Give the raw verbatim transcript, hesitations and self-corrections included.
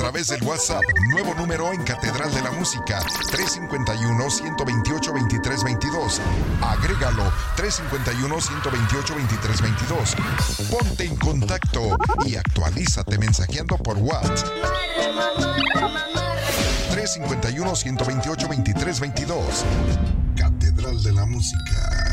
través del WhatsApp, nuevo número en Catedral de la Música, tres cinco uno, uno dos ocho, dos tres dos dos. Agrégalo, tres cinco uno, uno dos ocho, dos tres dos dos. Ponte en contacto y actualízate mensajeando por WhatsApp. tres cinco uno, uno dos ocho, dos tres dos dos. Catedral de la Música.